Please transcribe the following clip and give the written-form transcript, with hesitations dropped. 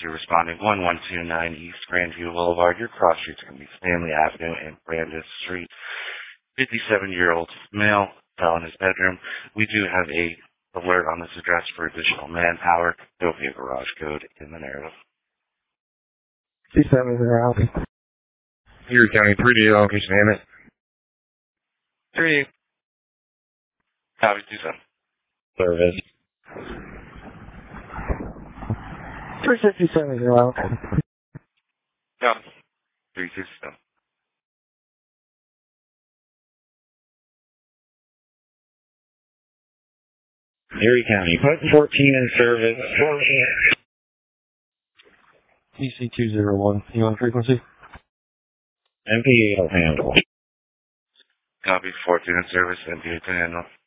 you're responding 1129 East Grandview Boulevard. Your cross streets are going to be Stanley Avenue and Brandis Street. 57-year-old male fell in his bedroom. We do have a alert on this address for additional manpower. There will be a garage code in the narrative. C7 Erie County 3D location, name it. 3. Copy 27. Service. 357 Copy. 367. Erie County, put 14 in service. TC201, you on frequency? MPA will handle. Copy 14 in service, MPA to handle.